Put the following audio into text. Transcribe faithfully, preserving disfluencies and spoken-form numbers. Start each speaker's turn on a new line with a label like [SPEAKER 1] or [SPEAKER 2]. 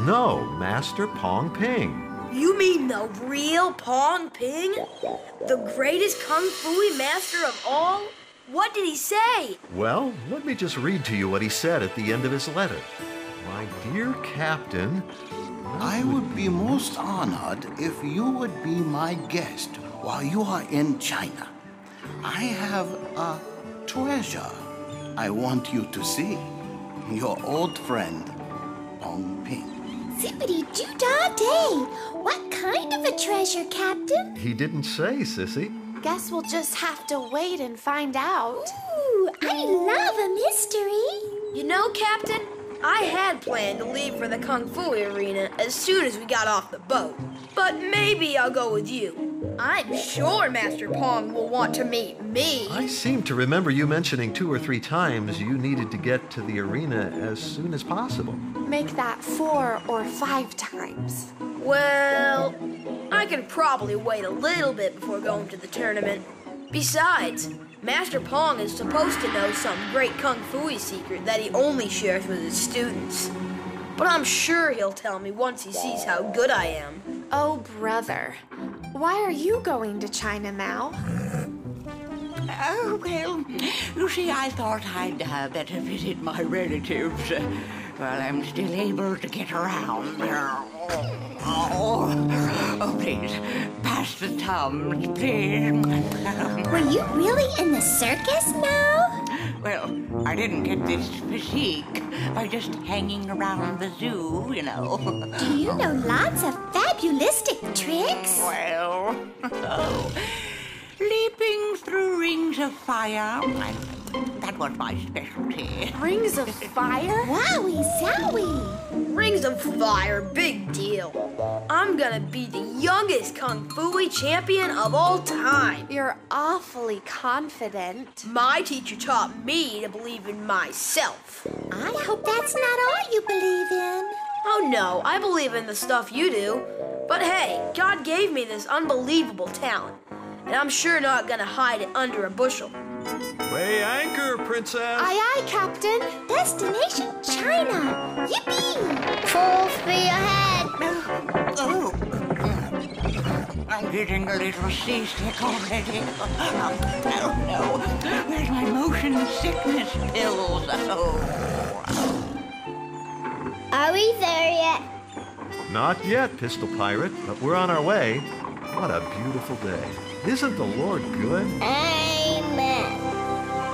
[SPEAKER 1] No, Master Pong Ping.
[SPEAKER 2] You mean the real Pong Ping? The greatest Kung Fu master of all? What did he say?
[SPEAKER 1] Well, let me just read to you what he said at the end of his letter. My dear Captain,
[SPEAKER 3] I would be most honored if you would be my guest while you are in China. I have a treasure I want you to see. Your old friend, Pong Ping.
[SPEAKER 4] Zippity-doo-dah-day! What kind of a treasure, Captain?
[SPEAKER 1] He didn't say, Sissy.
[SPEAKER 5] Guess we'll just have to wait and find out.
[SPEAKER 4] Ooh, I love a mystery.
[SPEAKER 2] You know, Captain, I had planned to leave for the Kung Fu arena as soon as we got off the boat. But maybe I'll go with you. I'm sure Master Pong will want to meet me.
[SPEAKER 1] I seem to remember you mentioning two or three times you needed to get to the arena as soon as possible.
[SPEAKER 5] Make that four or five times.
[SPEAKER 2] Well, I can probably wait a little bit before going to the tournament. Besides, Master Pong is supposed to know some great Kung Fu secret that he only shares with his students. But I'm sure he'll tell me once he sees how good I am.
[SPEAKER 5] Oh, brother. Why are you going to China now?
[SPEAKER 6] Oh, well, you see, I thought I'd uh, better visit my relatives uh, while I'm still able to get around. Oh, oh, please, pass the Tums, please.
[SPEAKER 4] Were you really in the circus now?
[SPEAKER 6] Well, I didn't get this physique by just hanging around the zoo, you know.
[SPEAKER 4] Do you know lots of fabulistic tricks?
[SPEAKER 6] Well, oh, leaping through rings of fire, I, that was my specialty.
[SPEAKER 5] Rings of fire?
[SPEAKER 4] Wowie zowie!
[SPEAKER 2] Rings of Fire, big deal. I'm gonna be the youngest Kung Fu champion of all time.
[SPEAKER 5] You're awfully confident.
[SPEAKER 2] My teacher taught me to believe in myself.
[SPEAKER 4] I hope that's not all you believe in.
[SPEAKER 2] Oh no, I believe in the stuff you do. But hey, God gave me this unbelievable talent, and I'm sure not gonna hide it under a bushel.
[SPEAKER 1] Weigh anchor, Princess!
[SPEAKER 5] Aye, aye, Captain.
[SPEAKER 4] Destination China! Yippee!
[SPEAKER 7] Full speed ahead!
[SPEAKER 6] Oh, I'm getting a little seasick already. Oh, no. Where's my motion sickness pills? Oh.
[SPEAKER 7] Are we there yet?
[SPEAKER 1] Not yet, Pistol Pirate, but we're on our way. What a beautiful day. Isn't the Lord good?
[SPEAKER 7] Hey!